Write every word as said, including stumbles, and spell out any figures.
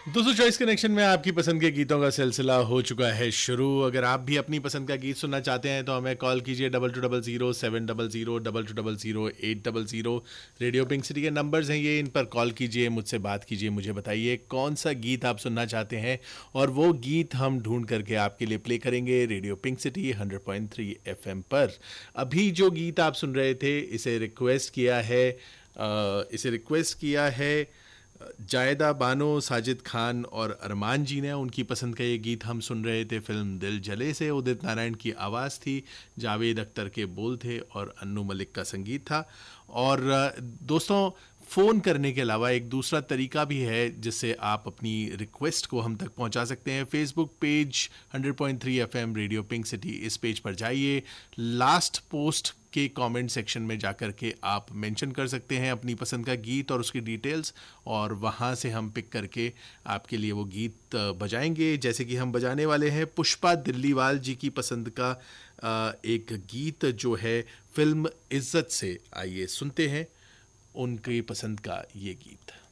दोस्तों, choice connection में आपकी पसंद के गीतों का सिलसिला हो चुका है शुरू। अगर आप भी अपनी पसंद का गीत सुनना चाहते हैं तो हमें कॉल कीजिए double two double zero seven double zero double two double zero eight double zero. Radio pink city के नंबर्स हैं ये, इन पर कॉल कीजिए, मुझसे बात कीजिए, मुझे बताइए कौन सा गीत आप सुनना चाहते हैं और वो गीत हम ढूंढ करके आपके लिए प्ले करेंगे radio pink city hundred point three F M पर। अभी जो गीत आप सुन रहे थे इसे रिक्वेस्ट किया है अ, इसे रिक्वेस्ट किया है जायदा बानो, साजिद खान और अरमान जी ने। उनकी पसंद का ये गीत हम सुन रहे थे फिल्म दिल जले से। उदित नारायण की आवाज़ थी, जावेद अख्तर के बोल थे और अन्नू मलिक का संगीत था। और दोस्तों, फ़ोन करने के अलावा एक दूसरा तरीका भी है जिससे आप अपनी रिक्वेस्ट को हम तक पहुंचा सकते हैं। Facebook page hundred point three F M radio pink city, इस पेज पर जाइए, लास्ट पोस्ट के कमेंट सेक्शन में जाकर के आप मेंशन कर सकते हैं अपनी पसंद का गीत और उसकी डिटेल्स, और वहाँ से हम पिक करके आपके लिए वो गीत बजाएंगे। जैसे कि हम बजाने वाले हैं पुष्पा दिल्लीवाल जी की पसंद का एक गीत जो है फिल्म इज्जत से। आइए सुनते हैं उनकी पसंद का ये गीत।